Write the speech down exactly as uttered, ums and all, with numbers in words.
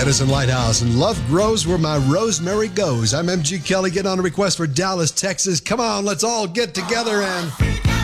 Edison Lighthouse, and love grows where my rosemary goes. I'm M G Kelly, getting on a request for Dallas, Texas. Come on, let's all get together and...